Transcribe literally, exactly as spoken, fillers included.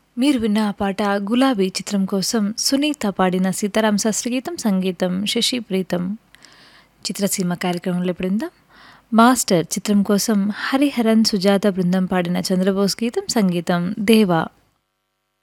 మీరు విన్న ఆ పాట 'గులాబీ' చిత్రం కోసం సునీత పాడిన సీతారామ శాస్త్రి గీతం, సంగీతం శశి ప్రీతం. చిత్రసీమ కార్యక్రమంలో ఇప్పుడు విందాం 'మాస్టర్' చిత్రం కోసం హరిహరన్, సుజాత బృందం పాడిన చంద్రబోస్ గీతం, సంగీతం దేవా.